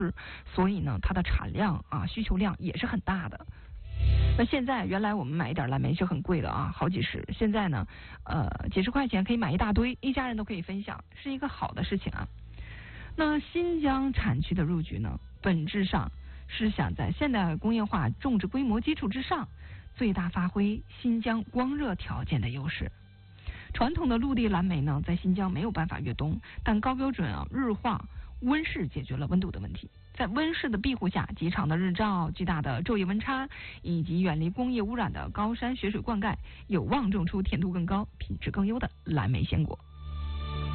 所以呢，它的产量需求量也是很大的。那现在原来我们买一点蓝莓是很贵的好几十，现在呢，几十块钱可以买一大堆，一家人都可以分享，是一个好的事情啊。那新疆产区的入局呢，本质上是想在现代工业化种植规模基础之上，最大发挥新疆光热条件的优势。传统的陆地蓝莓呢，在新疆没有办法越冬，但高标准日化温室解决了温度的问题。在温室的庇护下，极长的日照、巨大的昼夜温差，以及远离工业污染的高山雪水灌溉，有望种出甜度更高、品质更优的蓝莓鲜果。